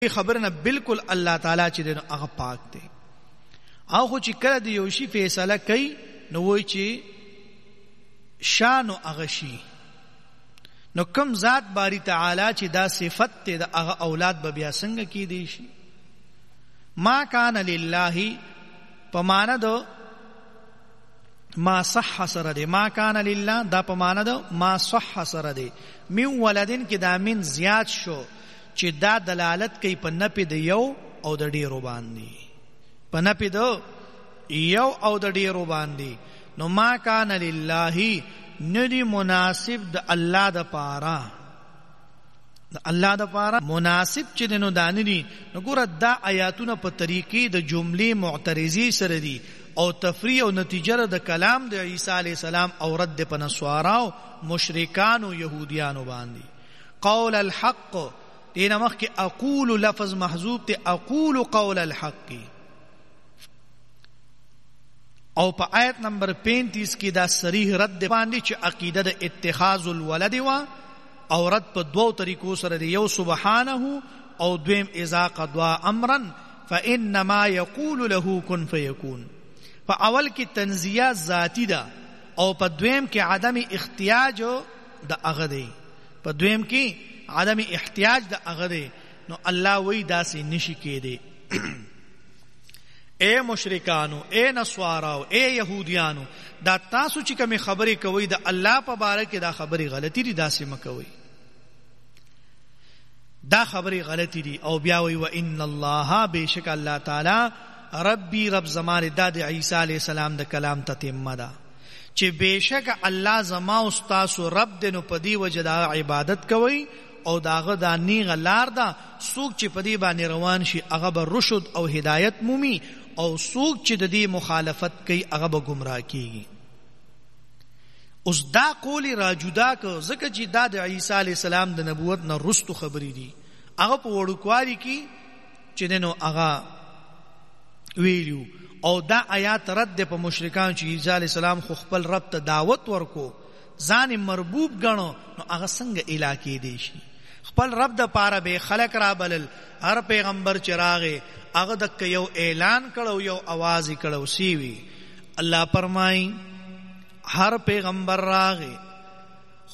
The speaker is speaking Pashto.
خبرنا بالکل الله تعالی چې دین هغه پاک دی. او خو چې کله دی یو شی فیصله کوي نو وای چې شان هغه شی نو کوم ذات باری تعالی چې دا صفت ته د هغه اولاد به بیا څنګه کی دی شي. ما کان لله پمانه دو ما صح سره دی. ما کان لله دا پمانه دو ما صح سره دی. من ولدن کې دا من زیات شو چې دا دلالت کوي په نپی د یو او د ډیرو باندې. په نپی د یو او د ډیرو باندې. نو ما کان لله ندی مناسب د الله د پاره. د الله د پاره مناسب چې دنو دانني. نو ګوره دا آیاتونه په طریقې د جملې معترضی سره دي او تفریع او نتیجه د کلام د عیسی علی السلام او رد په نصاراو مشرکانو يهوديانو باندې. قول الحق دینا مخ کې اقول لفظ محذوب ته اقول قول الحق. او په آیت نمبر 35 کې دا صریح رد باندې چې عقیده د اتخاذ الولد وا او رد په دوو طریقو سره دی. یو سبحانه او دویم اذا قضى امرا فانما يقول له كن فيكون. په اول کې تنزیه ذاتی ده او په دویم کې عدم احتیاج د هغه دی. په دویم کې عدم احتیاج د هغه دی. نو الله وی داسې نشي کېدی. اے مشرکانو، اے نصاراو، اے یهودیانو، دا تاسو چې کومه خبرې کوي د الله په باره کې دا خبرې غلطی دي، داسې مکوئ. دا خبرې غلطی دي. او بیا وی و ان الله بیشک الله تعالی ربی رب زمان دا د عیسی علیہ السلام د کلام تتمه ده چې بیشک الله زما او تاسو رب د نو پدی وجدا عبادت کوي او داغه دا نیغه لار ده. څوک چې پدی باندې روان شي هغه به رشد او هدایت مومي او څوک چې د دې مخالفت کوي هغه به گمراه کیږي. اوس دا قول را جدا کو ځکه چې دا د عیسی علی السلام د نبوت نه رستو خبرې دي. هغه په وړوکوالي کې چې دنو هغه ویلو او دا آیات رد په مشرکان چې عیسی علی السلام خو خپل رب ته دعوت ورکو ځان مربوب غنو نو هغه څنګه الهی دی شي. خپل رب د پاره به خلق را بلل. هر پیغمبر چراغه هغه د یو اعلان کړو یو आवाज کړو سی وی. الله فرمای هر پیغمبر راغه